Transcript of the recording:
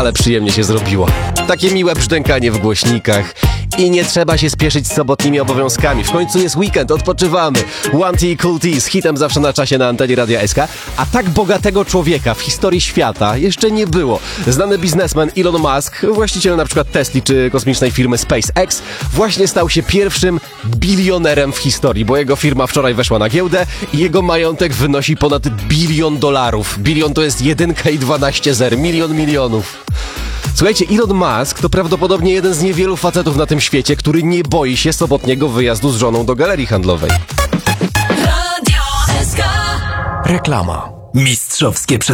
ale przyjemnie się zrobiło. Takie miłe brzdękanie w głośnikach. I nie trzeba się spieszyć z sobotnimi obowiązkami. W końcu jest weekend, odpoczywamy. One T Cool T z hitem zawsze na czasie na antenie Radia SK. A tak bogatego człowieka w historii świata jeszcze nie było. Znany biznesmen Elon Musk, właściciel na przykład Tesli czy kosmicznej firmy SpaceX, właśnie stał się pierwszym bilionerem w historii, bo jego firma wczoraj weszła na giełdę i jego majątek wynosi ponad $1 bilion. Bilion to jest 1 i 12 zer, milion milionów. Słuchajcie, Elon Musk to prawdopodobnie jeden z niewielu facetów na tym świecie, który nie boi się sobotniego wyjazdu z żoną do galerii handlowej. Radio SK. Reklama. Mistrzowskie